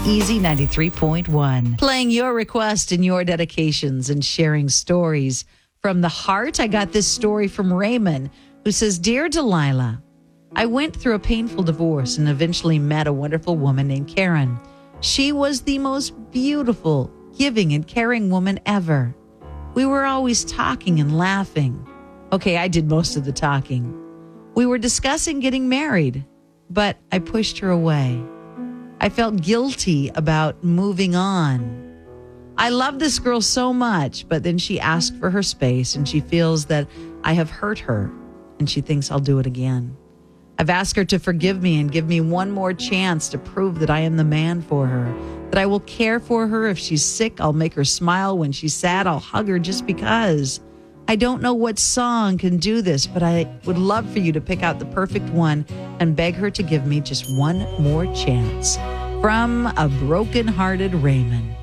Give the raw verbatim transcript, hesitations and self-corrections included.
Easy ninety-three point one. Playing your request and your dedications and sharing stories from the heart. I got this story from Raymond, who says, Dear Delilah, I went through a painful divorce and eventually met a wonderful woman named Karen. She was the most beautiful, giving, and caring woman ever. We were always talking and laughing. Okay, I did most of the talking. We were discussing getting married, but I pushed her away. I felt guilty about moving on. I love this girl so much, but then she asked for her space and she feels that I have hurt her and she thinks I'll do it again. I've asked her to forgive me and give me one more chance to prove that I am the man for her, that I will care for her. If she's sick, I'll make her smile. When she's sad, I'll hug her just because. I don't know what song can do this, but I would love for you to pick out the perfect one and beg her to give me just one more chance. From a broken-hearted Raymond.